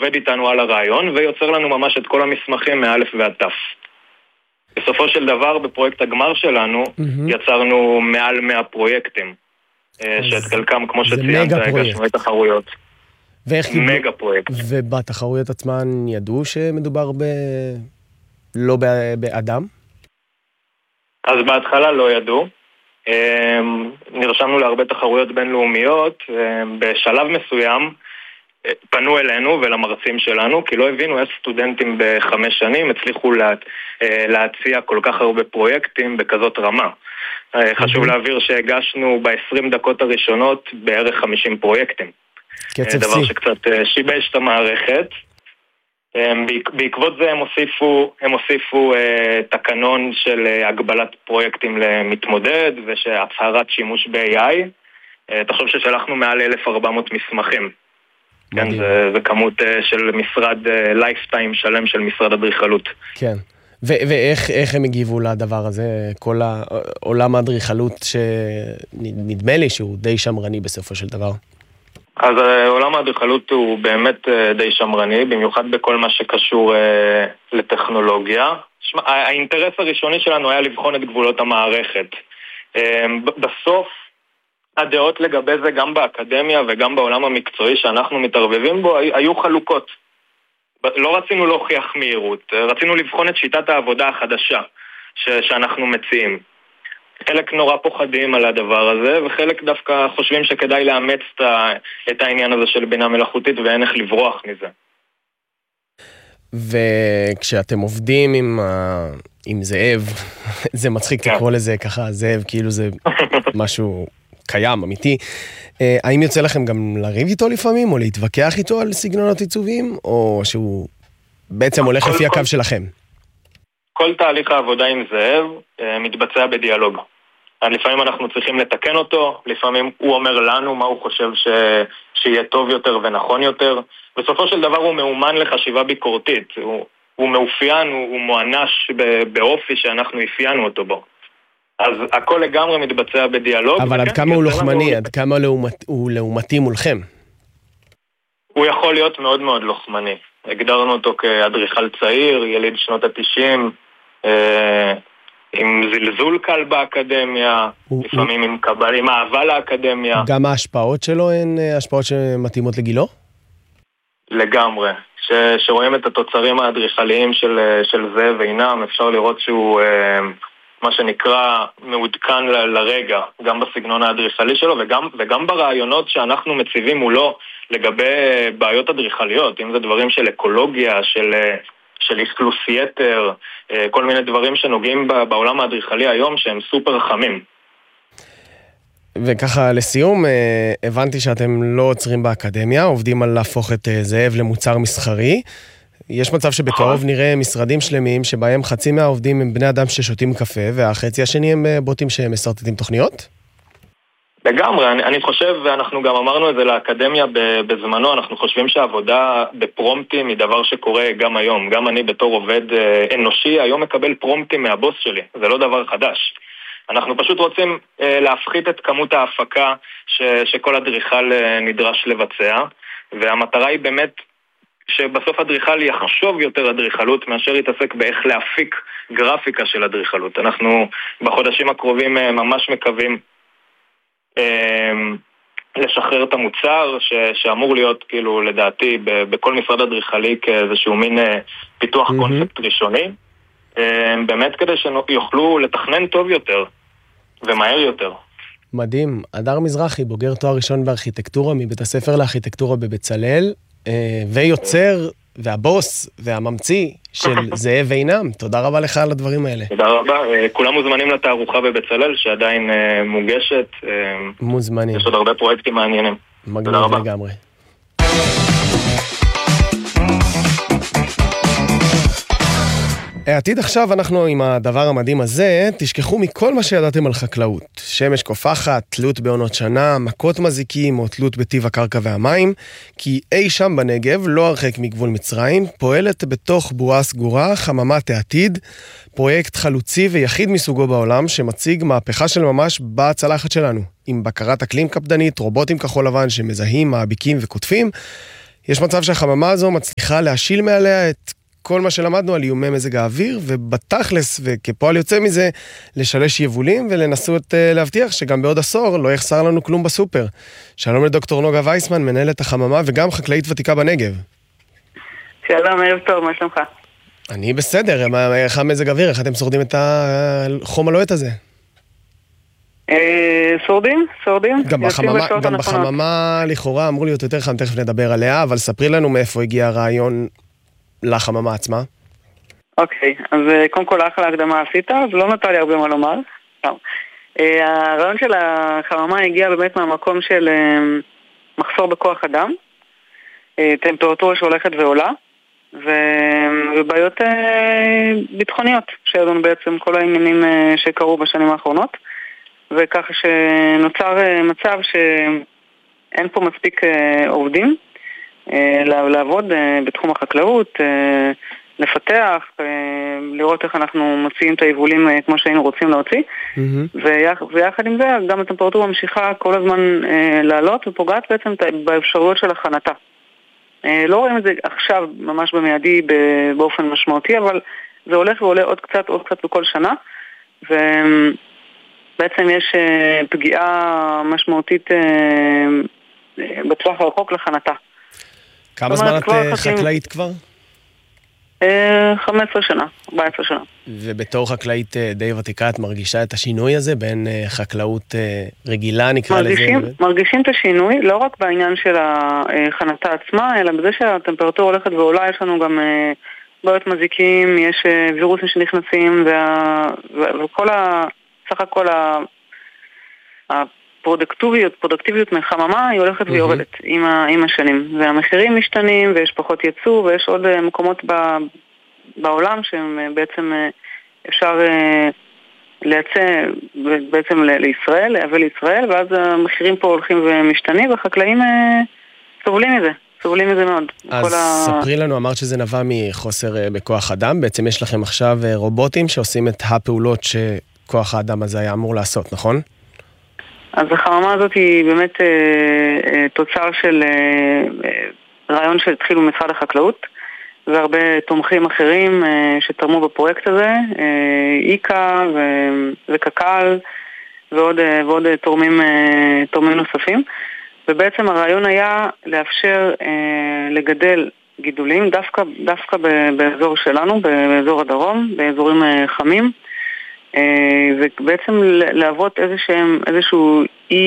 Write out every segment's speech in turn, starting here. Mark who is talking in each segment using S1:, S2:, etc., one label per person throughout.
S1: עובד איתנו על הרעיון ויוצר לנו ממש את כל המסמכים מאלף ועד תף. בסופו של דבר, בפרויקט הגמר שלנו, יצרנו מעל 100 פרויקטים, שאת חלקם, כמו שציינת, הגשנו את תחרויות. מגה פרויקט.
S2: ובתחרויות עצמן ידעו שמדובר לא באדם?
S1: אז בהתחלה לא ידעו. נרשמנו להרבה תחרויות בינלאומיות. בשלב מסוים פנו אלינו ולמרצים שלנו, כי לא הבינו איך סטודנטים ב5 שנים הצליחו להציע כל כך הרבה פרויקטים בכזאת רמה. חשוב להעביר שהגשנו ב20 דקות הראשונות בערך 50 פרויקטים. דבר שקצת שיבש את המערכת. בעקבות זה הם הוסיפו תקנון של הגבלת פרויקטים למתמודד ושהצהרת שימוש ב-AI. תחשוב ששלחנו מעל 1,400 מסמכים. כן, זה כמות של משרד לייפטיים שלם של משרד אדריכלות.
S2: כן. ואיך הם הגיבו לדבר הזה? כל העולם האדריכלות שנדמה לי שהוא די שמרני בסופו של דבר.
S1: אז עולם האדריכלות הוא באמת די שמרני, במיוחד בכל מה שקשור לטכנולוגיה. האינטרס הראשוני שלנו היה לבחון את גבולות המערכת. בסוף, הדעות לגבי זה גם באקדמיה וגם בעולם המקצועי שאנחנו מתערבבים בו היו חלוקות. לא רצינו להוכיח מהירות, רצינו לבחון את שיטת העבודה החדשה שאנחנו מציעים. חלק נורא פוחדים על הדבר הזה, וחלק דווקא חושבים שכדאי לאמץ את העניין הזה של בינה מלאכותית ואין איך לברוח מזה.
S2: וכשאתם עובדים עם זאב, זה מצחיק לקרוא לזה ככה, זאב כאילו זה משהו קיים, אמיתי. האם יוצא לכם גם לריב איתו לפעמים, או להתווכח איתו על סגנונות עיצוביים, או שהוא בעצם הולך לפי הקו שלכם?
S1: כל תהליך העבודה עם זאב מתבצע בדיאלוג. לפעמים אנחנו צריכים לתקן אותו, לפעמים הוא אומר לנו מה הוא חושב שיהיה טוב יותר ונכון יותר. בסופו של דבר הוא מאומן לחשיבה ביקורתית, הוא מאופיין, הוא מואנש באופי שאנחנו אפיינו אותו בו. אז הכל לגמרי מתבצע בדיאלוג.
S2: אבל עד כמה הוא לוחמני, עד כמה הוא לעומתי מולכם?
S1: הוא יכול להיות מאוד מאוד לוחמני. הגדרנו אותו כאדריכל צעיר, יליד שנות ה-90, עם זלזול קל באקדמיה, לפעמים עם אהבה לאקדמיה.
S2: גם ההשפעות שלו הן השפעות שמתאימות לגילו?
S1: לגמרי. שרואים את התוצרים האדריכליים של זה ואינם, אפשר לראות שהוא מה שנקרא מעודכן לרגע, גם בסגנון האדריכלי שלו וגם ברעיונות שאנחנו מציבים מולו לגבי בעיות אדריכליות, אם זה דברים של אקולוגיה, של אכלוס יתר, כל מיני דברים שנוגעים בעולם האדריכלי היום שהם סופר חמים.
S2: וככה לסיום, הבנתי שאתם לא עוצרים באקדמיה, עובדים על להפוך את זאב למוצר מסחרי. יש מצב שבקרוב נראה משרדים שלמים שבהם חצי מהעובדים הם בני אדם ששותים קפה, והחצי השני הם בוטים שמסרטטים תוכניות?
S1: לגמרי, אני חושב, ואנחנו גם אמרנו את זה לאקדמיה בזמנו, אנחנו חושבים שהעבודה בפרומפטים היא דבר שקורה גם היום. גם אני בתור עובד אנושי היום מקבל פרומפטים מהבוס שלי, זה לא דבר חדש. אנחנו פשוט רוצים להפחית את כמות ההפקה שכל אדריכל נדרש לבצע, והמטרה היא באמת שבסוף אדריכל יחשוב יותר אדריכלות מאשר יתעסק באיך להפיק גרפיקה של אדריכלות. אנחנו בחודשים הקרובים ממש מקווים לשחרר את המוצר שאמור להיות כאילו לדעתי בכל משרד אדריכלי כאיזשהו מין פיתוח קונספט ראשוני, באמת כדי שיוכלו לתכנן טוב יותר ומהר יותר.
S2: מדהים. הדר מזרחי, בוגר תואר ראשון בארכיטקטורה מבית הספר לארכיטקטורה בבצלאל, ויוצר והבוס והממציא של זאב ואינם. תודה רבה לך על הדברים האלה.
S1: תודה רבה. כולם מוזמנים לתערוכה בבצלאל שעדיין מוגשת.
S2: מוזמנים.
S1: יש עוד הרבה פרויקטים מעניינים.
S2: מגניב לגמרי. העתיד עכשיו אנחנו עם הדבר המדהים הזה, תשכחו מכל מה שידעתם על חקלאות. שמש קופחת, תלות בעונות שנה, מכות מזיקים או תלות בטיב הקרקע והמים, כי אי שם בנגב, לא הרחק מגבול מצרים, פועלת בתוך בועה סגורה, חממת העתיד, פרויקט חלוצי ויחיד מסוגו בעולם, שמציג מהפכה של ממש בצלחת שלנו, עם בקרת אקלים קפדנית, רובוטים כחול לבן שמזהים, מעביקים וכותפים, יש מצב שהחממה הזו מצליחה להשיל מעליה את כל מה שלמדנו על איומי מזג האוויר, ובתכלס, וכפועל יוצא מזה, לשלש יבולים ולנסות להבטיח שגם בעוד עשור לא יחסר לנו כלום בסופר. שלום לדוקטור נוגה וייסמן, מנהלת החממה וגם חקלאית ותיקה בנגב.
S3: שלום, ערב טוב, מה שלומך?
S2: אני בסדר, איך המזג האוויר, איך אתם שורדים את החום הלוהט הזה?
S3: שורדים.
S2: גם בחממה לכאורה אמור להיות יותר חם, תכף נדבר עליה, אבל ספרי לנו מאיפה הגיע הרעיון לחממה עצמה.
S3: אוקיי, אז קודם כל אחלה הקדמה עשית, אז לא נתן לי הרבה מה לומר. הרעיון של החממה הגיע באמת מהמקום של מחסור בכוח אדם, טמפרטורה שהולכת ועולה, ובעיות ביטחוניות, שהיו בעצם כל העניינים שקרו בשנים האחרונות, וככה שנוצר מצב שאין פה מספיק עובדים לעבוד בתחום החקלאות, לפתח, לראות איך אנחנו מוציאים את היבולים כמו שהיינו רוצים להוציא, ויחד עם זה גם הטמפרטורה ממשיכה כל הזמן לעלות ופוגעת בעצם באפשרויות של הכנתה. לא רואים את זה עכשיו ממש במיידי באופן משמעותי, אבל זה הולך ועולה עוד קצת בכל שנה, ובעצם יש פגיעה משמעותית בטווח הרחוק לכנתה.
S2: כמה זמן את חקלאית כבר?
S3: 15 שנה, 14 שנה.
S2: ובתור חקלאית די ותיקה את מרגישה את השינוי הזה בין חקלאות רגילה נקרא לזה?
S3: מרגישים את השינוי לא רק בעניין של החנתה עצמה, אלא בזה שהטמפרטורה הולכת ועולה, יש לנו גם בעיות מזיקים, יש וירוסים שנכנסים, וכל סך הכל הפרודקטיביות מחממה היא הולכת ויורדת עם השנים, והמחירים משתנים ויש פחות ייצוא ויש עוד מקומות בעולם שהם בעצם אפשר לייצא בעצם לישראל, להביא לישראל, ואז המחירים פה הולכים ומשתנים והחקלאים סובלים מזה מאוד.
S2: אז ספרי לנו, אמרת שזה נבע מחוסר בכוח אדם, בעצם יש לכם עכשיו רובוטים שעושים את הפעולות שכוח האדם הזה היה אמור לעשות, נכון?
S3: אז החממה הזאת היא באמת תוצר של רעיון שהתחיל במשרד החקלאות, והרבה תומכים אחרים שתרמו בפרויקט הזה, איקה וקק"ל ועוד תורמים נוספים. ובעצם הרעיון היה לאפשר לגדל גידולים דווקא באזור שלנו, באזור הדרום, באזורים חמים, ובעצם להוות איזשהו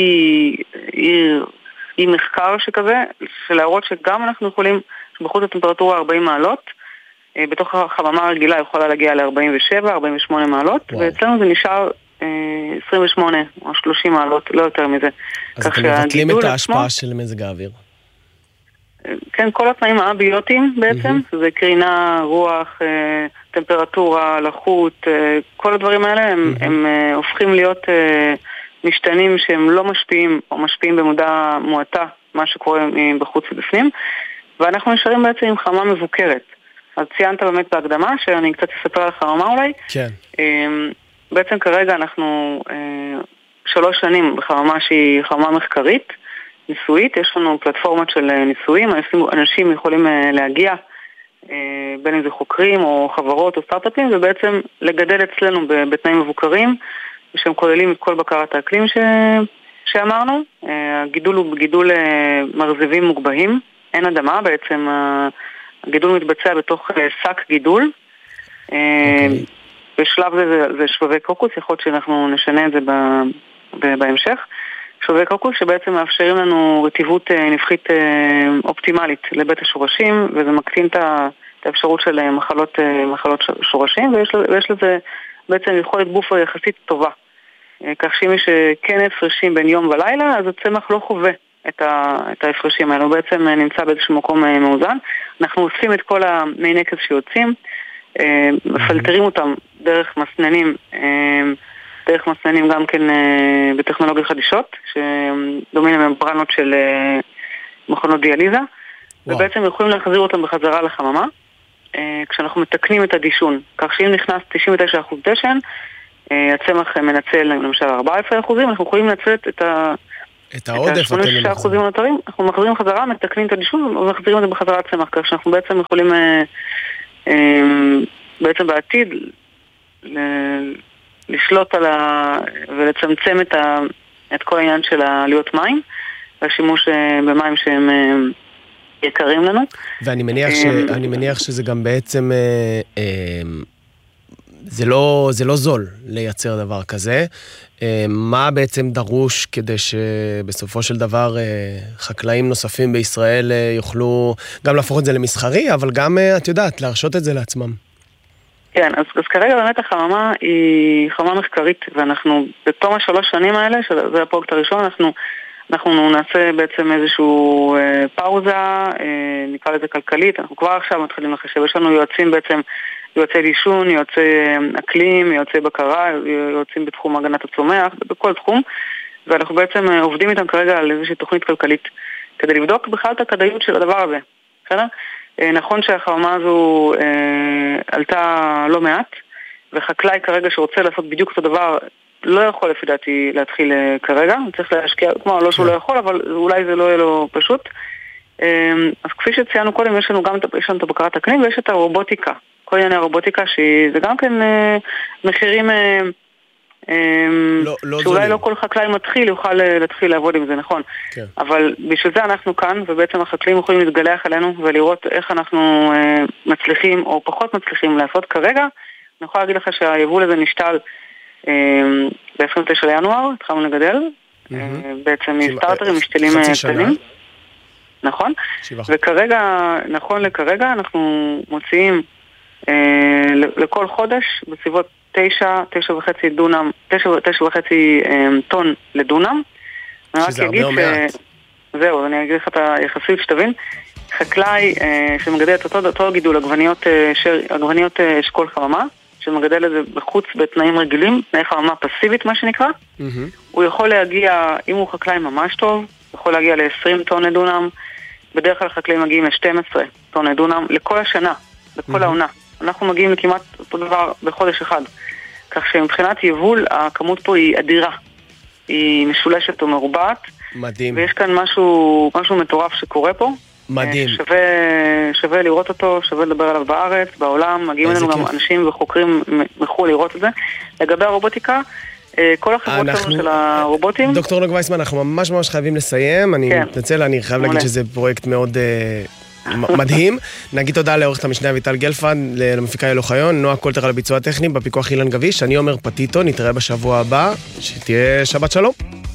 S3: אי מחקר שכזה, להראות שגם אנחנו יכולים, שבחוץ הטמפרטורה 40 מעלות, בתוך החממה הרגילה יכולה להגיע ל-47, 48 מעלות, ואצלנו זה נשאר 28 או 30 מעלות, לא יותר מזה.
S2: אז אתם מבטלים את ההשפעה של מזג האוויר?
S3: כן, כל התנאים האביוטיים בעצם, זה קרינה, רוח, טמפרטורה, לחות, כל הדברים האלה הם הופכים להיות משתנים שהם לא משפיעים או משפיעים במודע מועטה, מה שקורה בחוץ ובפנים, ואנחנו נשארים בעצם עם חממה מבוקרת. אז ציינת באמת בהקדמה, שאני קצת אספר על החממה אולי.
S2: כן.
S3: בעצם כרגע אנחנו 3 שנים בחממה שהיא חממה מחקרית, ניסויית, יש לנו פלטפורמות של ניסויים, אנשים יכולים להגיע, בין אם זה חוקרים או חברות או סטארט-אפים, ובעצם לגדל אצלנו בתנאים מבוקרים, שהם כוללים את כל בקרת האקלים שאמרנו. הגידול הוא גידול מרזבים מוגבהים, אין אדמה, בעצם הגידול מתבצע בתוך שק גידול. בשלב זה שבבי קוקוס, יכול להיות שאנחנו נשנה את זה בהמשך. שבבי קוקוס שבעצם מאפשרים לנו רטיבות נפחית אופטימלית לבית השורשים, וזה מקטין את האפשרות של מחלות שורשים, ויש לזה בעצם יכולת בופר יחסית טובה. כך שאם יש כן הפרשים בין יום ולילה, אז הצמח לא חווה את ההפרשים האלו, בעצם נמצא באיזשהו מקום מאוזן. אנחנו אוספים את כל המי נקז שיוצאים, מפלטרים אותם דרך מסננים גם כן בטכנולוגיות חדישות, שדומים לממברנות של מכונות דיאליזה, ובעצם יכולים להחזיר אותם בחזרה לחממה, כשאנחנו מתקנים את הדישון, כך שאם נכנס 99% דשן, הצמח מנצל למשל 14%, אנחנו יכולים לנצל
S2: את העודף אתם
S3: מחזירים. אנחנו מחזירים חזרה, מתקנים את הדישון ומחזירים את זה בחזרה צמח, כך שאנחנו בעצם יכולים בעצם בעתיד לשלוט ולצמצם את כל העניין של עליות מים והשימוש במים שהם יקרים לנו.
S2: ואני מניח שזה גם בעצם זה לא זול לייצר דבר כזה. מה בעצם דרוש כדי שבסופו של דבר חקלאים נוספים בישראל יוכלו גם להפוך את זה למסחרי, אבל גם, את יודעת, להרשות את זה לעצמם?
S3: כן, אז כרגע באמת החממה היא חממה מחקרית, ואנחנו בתום 3 שנים האלה, שזה הפרויקט הראשון, אנחנו נעשה בעצם איזשהו פאוזה, נקרא לזה כלכלית, אנחנו כבר עכשיו מתחילים לחשב, יש לנו יועצים בעצם, יועצי דישון, יועצי אקלים, יועצי בקרה, יועצים בתחום הגנת הצומח, בכל תחום, ואנחנו בעצם עובדים איתם כרגע על איזושהי תוכנית כלכלית, כדי לבדוק בכלל את הכדאיות של הדבר הזה, בסדר? נכון שהחממה הזו עלתה לא מעט, וחקלאי כרגע שרוצה לעשות בדיוק אותו דבר, לא יכול לפי דעתי להתחיל כרגע, צריך להשקיע, כמו לא שהוא לא יכול, אבל אולי זה לא יהיה לו פשוט. אז כפי שציינו קודם, יש לנו גם את הבקרת אקלים ויש את הרובוטיקה. כל ענייני הרובוטיקה, שזה גם כן מחירים שאולי לא כל חקלאי מתחיל יוכל להתחיל לעבוד עם זה, נכון. אבל בשביל זה אנחנו כאן, ובעצם החקלאים יכולים להתגלח עלינו ולראות איך אנחנו מצליחים או פחות מצליחים לעשות כרגע. אני יכולה להגיד לך שהיבול הזה נשתל ב-29 לינואר, התחלנו לגדל, בעצם מסטארטרים משתלים קטנים. נכון? וכרגע, נכון לכרגע, אנחנו מוציאים לכל חודש בסביבות 9.5 דונם, 9.5 טון לדונם.
S2: שזה הרבה או מעט.
S3: זהו, אני אגיד לך את היחסית שתבין. חקלאי שמגדל את אותו גידול, עגבניות אשכול חממה, שמגדל את זה בחוץ בתנאים רגילים, תנאי חממה פסיבית מה שנקרא, הוא יכול להגיע, אם הוא חקלאי ממש טוב, יכול להגיע ל-20 טון לדונם, בדרך כלל חקלאים מגיעים ל-12 טון לדונם, לכל השנה, לכל העונה. אנחנו מגיעים לכמעט אותו דבר בחודש אחד. כך שמבחינת יבול, הכמות פה היא אדירה. היא משולשת או מרובעת.
S2: מדהים.
S3: ויש כאן משהו מטורף שקורה פה.
S2: מדהים.
S3: שווה לראות אותו, שווה לדבר עליו בארץ, בעולם. מגיעים אלינו גם אנשים וחוקרים מחו"ל לראות את זה. לגבי הרובוטיקה, כל החברות שלנו של הרובוטים...
S2: דוקטור נוגה וייסמן, אנחנו ממש ממש חייבים לסיים. אני מתנצל, אני חייב להגיד שזה פרויקט מאוד... מדהים. נגיד תודה לעורכת המשנה אביטל גלפנד, למפיקה ילו חיון, נועה קולטר על הביצוע הטכני, בפיקוח אילן גביש. אני אומר פטיטו, נתראה בשבוע הבא, שתהיה שבת שלום.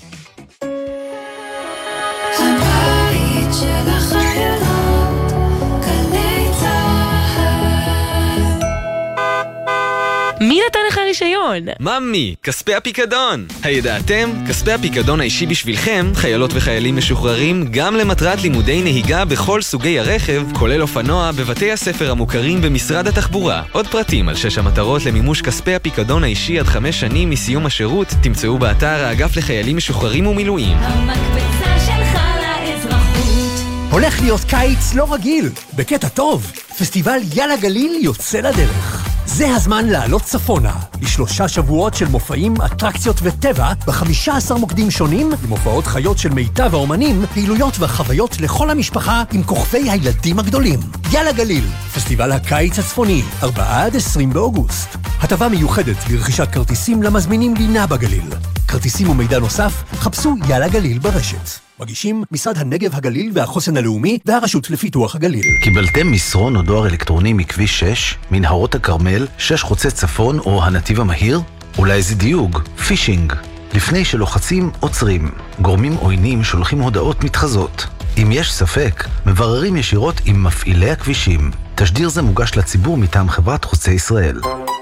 S4: מי נתן לך רישיון?
S5: ממי, כספי הפיקדון. הידעתם? כספי הפיקדון האישי בשבילכם, חיילות וחיילים משוחררים, גם למטרת לימודי נהיגה בכל סוגי הרכב, כולל אופנוע, בבתי הספר המוכרים במשרד התחבורה. עוד פרטים על 6 המטרות למימוש כספי הפיקדון האישי עד 5 שנים מסיום השירות, תמצאו באתר האגף לחיילים משוחררים ומילואים.
S6: המקבצה שלך לאזרחות.
S7: הולך להיות קיץ לא רגיל, בקטע טוב. פסטיבל יאללה גליל יוצא לדרך. זה הזמן לעלות צפונה, ל3 שבועות של מופעים, אטרקציות וטבע, ב15 מוקדים שונים, למופעות חיות של מיטב האומנים, פעילויות וחוויות לכל המשפחה עם כוכבי הילדים הגדולים. יאללה גליל, פסטיבל הקיץ הצפוני, 4-20 באוגוסט. הטבה מיוחדת לרכישת כרטיסים למזמינים לינה בגליל. כרטיסים ומידע נוסף, חפשו יאללה גליל ברשת. מגישים משרד הנגב הגליל והחוסן הלאומי והרשות לפיתוח הגליל.
S8: קיבלתם מסרון או דואר אלקטרוני מכביש 6, מנהרות הכרמל, 6 חוצה צפון או הנתיב המהיר? אולי זה דיוג, פישינג. לפני שלוחצים, עוצרים. גורמים עוינים שולחים הודעות מתחזות. אם יש ספק, מבררים ישירות עם מפעילי הכבישים. תשדיר זה מוגש לציבור מטעם חברת חוצה ישראל.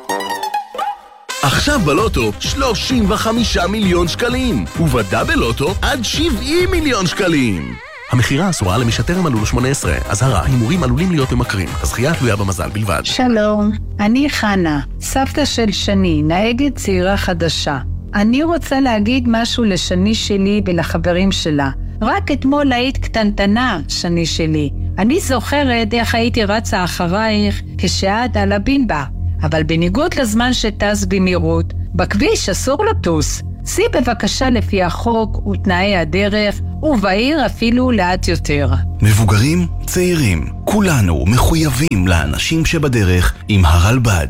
S9: עכשיו בלוטו 35 מיליון שקלים, ובדאבל לוטו עד 70 מיליון שקלים. המחירה אסורה למי שטרם מלאו לו 18. אזהרה, הימורים עלולים להיות ממכרים. הזכייה תלויה במזל בלבד.
S10: שלום, אני חנה, סבתא של שני, נהגת צעירה חדשה. אני רוצה להגיד משהו לשני שלי ולחברים שלה. רק אתמול היית קטנטנה, שני שלי. אני זוכרת איך הייתי רצה אחרייך כשאת על הבינבה. אבל בניגוד לזמן שטס במהירות, בכביש אסור לטוס. סי בבקשה לפי החוק ותנאי הדרך, ובעיר אפילו לאט יותר.
S11: מבוגרים, צעירים, כולנו מחויבים לאנשים שבדרך עם הרלב"ד.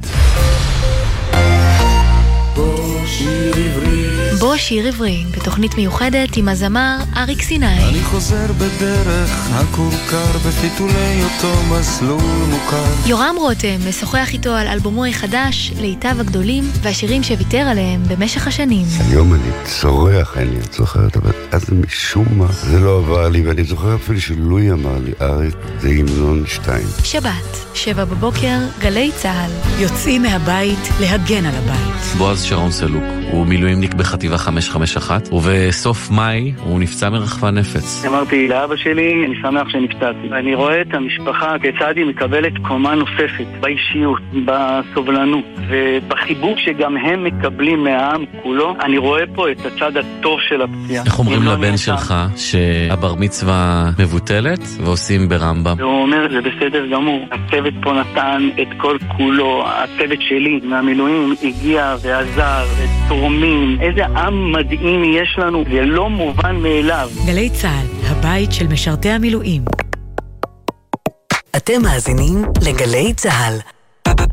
S12: בוא שיר עברי, בתוכנית מיוחדת עם הזמר אריק סיני.
S13: אני חוזר בדרך הכורכר בפיתולי אותו מסלול מוכר.
S12: יורם רותם משוחח איתו על אלבומו החדש, לעיתיו הגדולים והשירים שוויתר עליהם במשך השנים.
S14: היום אני צורח, אני זוכרת, אבל אז משום מה זה לא עבר לי, ואני זוכר אפילו שלוי אמר לי, אריק, זה המנון 2.
S12: שבת, 7 בבוקר, גלי צהל.
S15: יוצאים מהבית להגן על הבית.
S16: בועז שרון סלוק, הוא מילואימניק בחטיבה 551, ובסוף מאי הוא נפצע מרחפן נפץ.
S17: אמרתי לאבא שלי, אני שמח שנפצעתי. אני רואה את המשפחה כיצד היא מקבלת קומה נוספת, באישיות, בסובלנות, ובחיבוק שגם הם מקבלים מהעם כולו. אני רואה פה את הצד הטוב של הפציעה.
S16: איך אומרים לבן שלך שהבר מצווה מבוטלת ועושים ברמב"ם?
S17: והוא אומר, זה בסדר גמור. הצוות פה נתן את כל כולו, הצוות שלי מהמילואים הגיע ועזר ותורמים. איזה עם מדהים יש לנו, זה לא מובן מאליו.
S15: גלי צהל, הבית של משרתי המילואים.
S18: אתם מאזינים לגלי צהל.